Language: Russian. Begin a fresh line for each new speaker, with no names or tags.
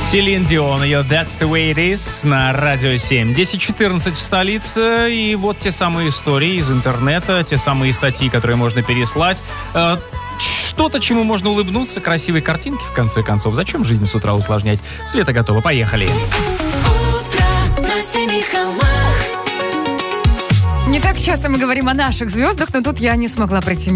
Селин Дион, ее That's the way it is на Радио 7. 10:14 в столице, и вот те самые истории из интернета, те самые статьи, которые можно переслать. Что-то, чему можно улыбнуться, красивые картинки, в конце концов. Зачем жизнь с утра усложнять? Света готова, поехали.
Утро на семи холмах.
Не так часто мы говорим о наших звездах, но тут я не смогла пройти